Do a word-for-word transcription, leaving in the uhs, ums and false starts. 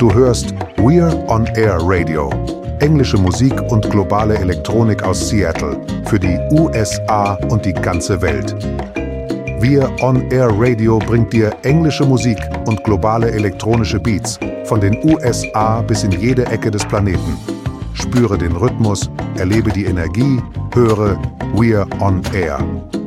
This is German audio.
Du hörst We're on Air Radio. Englische Musik und globale Elektronik aus Seattle für die U S A und die ganze Welt. We're on Air Radio bringt dir englische Musik und globale elektronische Beats von den U S A bis in jede Ecke des Planeten. Spüre den Rhythmus, erlebe die Energie, höre We're on Air.